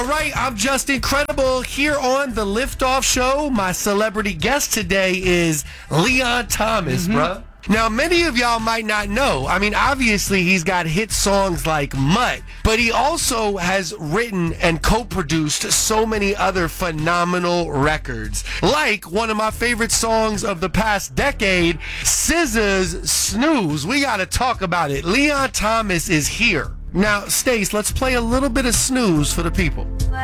All right, I'm just incredible here on the Liftoff Show. My celebrity guest today is Leon Thomas, bruh. Now, many of y'all might not know. I mean, obviously, he's got hit songs like Mutt, but he also has written and co-produced so many other phenomenal records. Like one of my favorite songs of the past decade, SZA's Snooze. We got to talk about it. Leon Thomas is here. Now, Stace, let's play a little bit of Snooze for the people.